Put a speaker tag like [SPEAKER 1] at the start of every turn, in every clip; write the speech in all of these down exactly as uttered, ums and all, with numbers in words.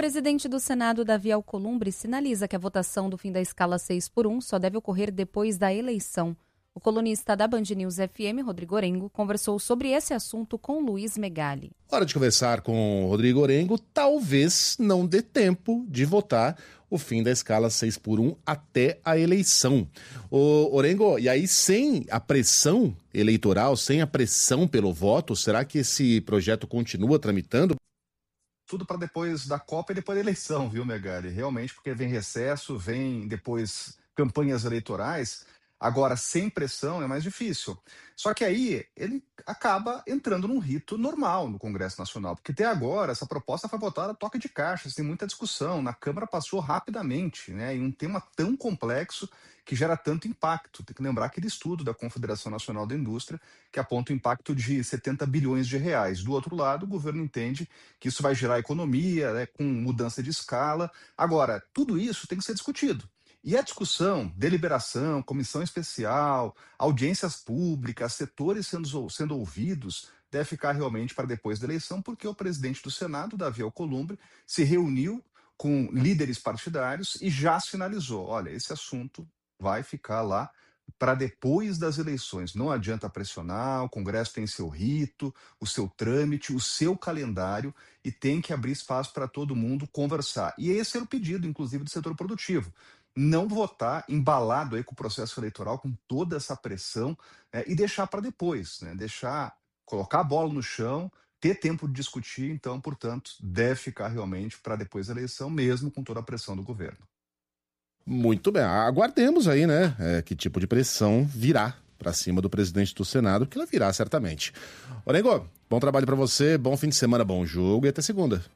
[SPEAKER 1] presidente do Senado, Davi Alcolumbre, sinaliza que a votação do fim da escala seis por um só deve ocorrer depois da eleição. O colunista da Band News F M, Rodrigo Orengo, conversou sobre esse assunto com Luiz Megali.
[SPEAKER 2] Hora de conversar com o Rodrigo Orengo. Talvez não dê tempo de votar o fim da escala seis por um até a eleição. O Orengo, e aí sem a pressão eleitoral, sem a pressão pelo voto, será que esse projeto continua tramitando?
[SPEAKER 3] Tudo para depois da Copa e depois da eleição, viu, Megali? Realmente, porque vem recesso, vem depois campanhas eleitorais. Agora, sem pressão é mais difícil. Só que aí ele acaba entrando num rito normal no Congresso Nacional, porque até agora essa proposta foi votada a toque de caixa, tem muita discussão, na Câmara passou rapidamente, né? E um tema tão complexo que gera tanto impacto. Tem que lembrar aquele estudo da Confederação Nacional da Indústria, que aponta o impacto de setenta bilhões de reais. Do outro lado, o governo entende que isso vai gerar economia, né, com mudança de escala. Agora, tudo isso tem que ser discutido. E a discussão, deliberação, comissão especial, audiências públicas, setores sendo, sendo ouvidos, deve ficar realmente para depois da eleição, porque o presidente do Senado, Davi Alcolumbre, se reuniu com líderes partidários e já sinalizou, olha, esse assunto vai ficar lá para depois das eleições. Não adianta pressionar, o Congresso tem seu rito, o seu trâmite, o seu calendário e tem que abrir espaço para todo mundo conversar. E esse era o pedido, inclusive, do setor produtivo. Não votar embalado aí com o processo eleitoral, com toda essa pressão, né, e deixar para depois, né, deixar, colocar a bola no chão, ter tempo de discutir, então, portanto, deve ficar realmente para depois da eleição, mesmo com toda a pressão do governo.
[SPEAKER 2] Muito bem, aguardemos aí, né, é, que tipo de pressão virá para cima do presidente do Senado, porque ela virá certamente. Orengo, bom trabalho para você, bom fim de semana, bom jogo e até segunda.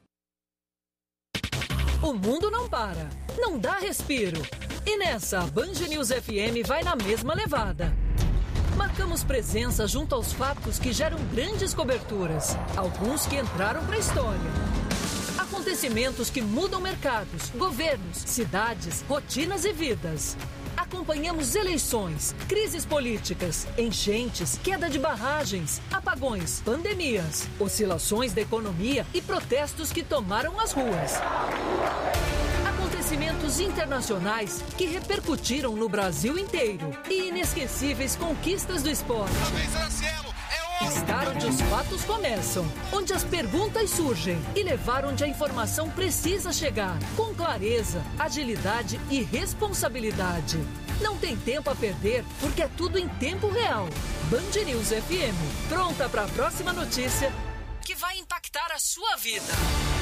[SPEAKER 4] O mundo não para, não dá respiro. E nessa, a Band News F M vai na mesma levada. Marcamos presença junto aos fatos que geram grandes coberturas, alguns que entraram para a história. Acontecimentos que mudam mercados, governos, cidades, rotinas e vidas. Acompanhamos eleições, crises políticas, enchentes, queda de barragens, apagões, pandemias, oscilações da economia e protestos que tomaram as ruas. Acontecimentos internacionais que repercutiram no Brasil inteiro e inesquecíveis conquistas do esporte. Estar onde os fatos começam, onde as perguntas surgem e levar onde a informação precisa chegar, com clareza, agilidade e responsabilidade. Não tem tempo a perder, porque é tudo em tempo real. Band News F M, pronta para a próxima notícia que vai impactar a sua vida.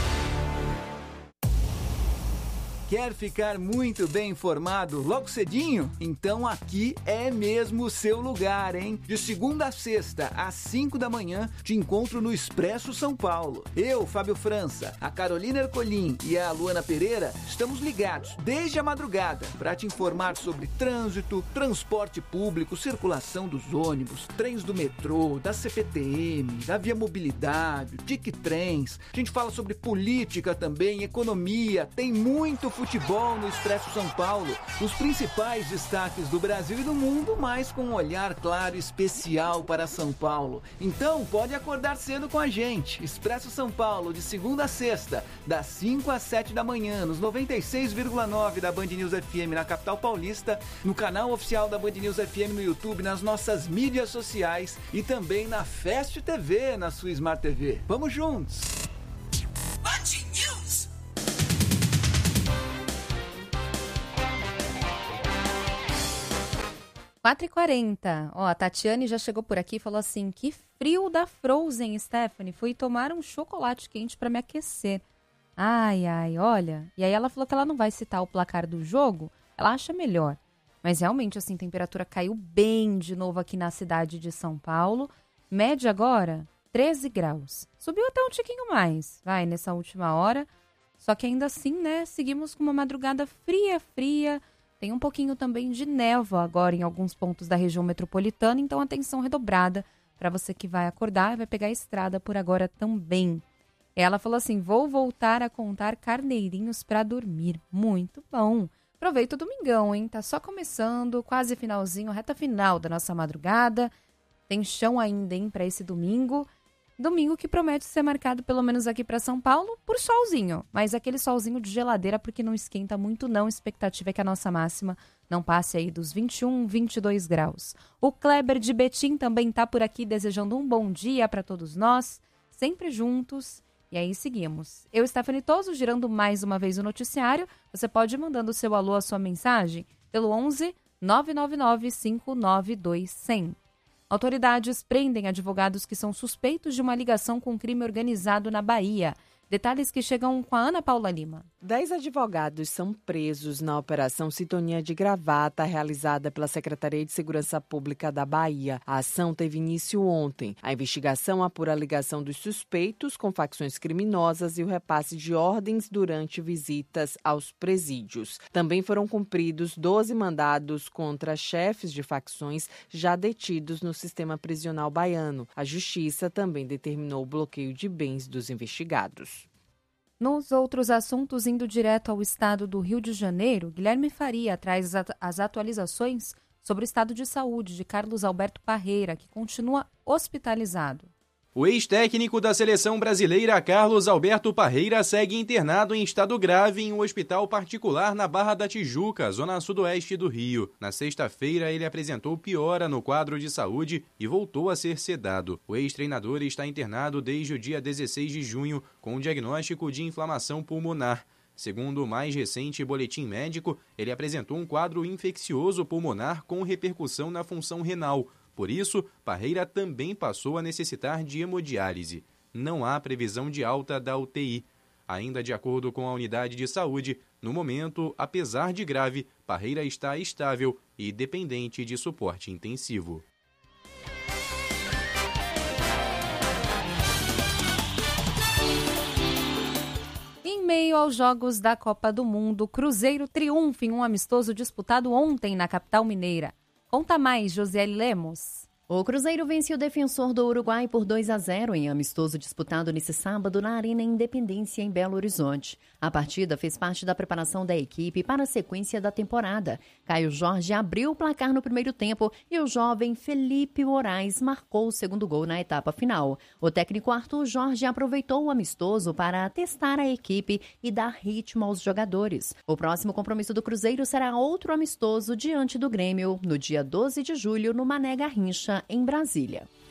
[SPEAKER 5] Quer ficar muito bem informado logo cedinho? Então aqui é mesmo o seu lugar, hein? De segunda a sexta, às cinco da manhã, te encontro no Expresso São Paulo. Eu, Fábio França, a Carolina Ercolim e a Luana Pereira estamos ligados desde a madrugada para te informar sobre trânsito, transporte público, circulação dos ônibus, trens do metrô, da C P T M, da Via Mobilidade, Tic Trens. A gente fala sobre política também, economia, tem muito futebol no Expresso São Paulo, os principais destaques do Brasil e do mundo, mas com um olhar claro especial para São Paulo. Então pode acordar cedo com a gente. Expresso São Paulo, de segunda a sexta, das cinco às sete da manhã, nos noventa e seis vírgula nove da Band News F M na capital paulista, no canal oficial da Band News F M no YouTube, nas nossas mídias sociais e também na Fast T V, na sua Smart T V. Vamos juntos!
[SPEAKER 4] Band News!
[SPEAKER 1] quatro e quarenta. Ó, a Tatiane já chegou por aqui e falou assim: que frio da Frozen, Stephanie. Fui tomar um chocolate quente para me aquecer. Ai, ai, olha. E aí ela falou que ela não vai citar o placar do jogo. Ela acha melhor. Mas realmente, assim, a temperatura caiu bem de novo aqui na cidade de São Paulo. Média agora, treze graus. Subiu até um tiquinho mais, vai, nessa última hora. Só que ainda assim, né, seguimos com uma madrugada fria, fria. Tem um pouquinho também de névoa agora em alguns pontos da região metropolitana, então atenção redobrada para você que vai acordar e vai pegar a estrada por agora também. Ela falou assim: vou voltar a contar carneirinhos para dormir. Muito bom. Aproveita o domingão, hein? Tá só começando, quase finalzinho, reta final da nossa madrugada. Tem chão ainda, hein, para esse domingo. Domingo que promete ser marcado, pelo menos aqui para São Paulo, por solzinho. Mas aquele solzinho de geladeira, porque não esquenta muito não. A expectativa é que a nossa máxima não passe aí dos vinte e um, vinte e dois graus. O Kleber de Betim também está por aqui desejando um bom dia para todos nós, sempre juntos. E aí seguimos. Eu, Stephanie Toso, girando mais uma vez o noticiário. Você pode ir mandando o seu alô, a sua mensagem, pelo onze, nove nove nove, cinco nove dois, zero zero. Autoridades prendem advogados que são suspeitos de uma ligação com crime organizado na Bahia. Detalhes que chegam com a Ana Paula Lima.
[SPEAKER 6] Dez advogados são presos na Operação Sintonia de Gravata, realizada pela Secretaria de Segurança Pública da Bahia. A ação teve início ontem. A investigação apura a ligação dos suspeitos com facções criminosas e o repasse de ordens durante visitas aos presídios. Também foram cumpridos doze mandados contra chefes de facções já detidos no sistema prisional baiano. A Justiça também determinou o bloqueio de bens dos investigados.
[SPEAKER 1] Nos outros assuntos, indo direto ao estado do Rio de Janeiro, Guilherme Faria traz as atualizações sobre o estado de saúde de Carlos Alberto Parreira, que continua hospitalizado.
[SPEAKER 7] O ex-técnico da seleção brasileira, Carlos Alberto Parreira, segue internado em estado grave em um hospital particular na Barra da Tijuca, zona sudoeste do Rio. Na sexta-feira, ele apresentou piora no quadro de saúde e voltou a ser sedado. O ex-treinador está internado desde o dia dezesseis de junho, com um diagnóstico de inflamação pulmonar. Segundo o mais recente boletim médico, ele apresentou um quadro infeccioso pulmonar com repercussão na função renal. Por isso, Parreira também passou a necessitar de hemodiálise. Não há previsão de alta da U T I. Ainda de acordo com a unidade de saúde, no momento, apesar de grave, Parreira está estável e dependente de suporte intensivo.
[SPEAKER 1] Em meio aos Jogos da Copa do Mundo, Cruzeiro triunfa em um amistoso disputado ontem na capital mineira. Conta mais, Josiele Lemos.
[SPEAKER 8] O Cruzeiro venceu o Defensor do Uruguai por dois a zero em amistoso disputado nesse sábado na Arena Independência, em Belo Horizonte. A partida fez parte da preparação da equipe para a sequência da temporada. Caio Jorge abriu o placar no primeiro tempo e o jovem Felipe Moraes marcou o segundo gol na etapa final. O técnico Arthur Jorge aproveitou o amistoso para testar a equipe e dar ritmo aos jogadores. O próximo compromisso do Cruzeiro será outro amistoso diante do Grêmio, no dia doze de julho, no Mané Garrincha, em Brasília.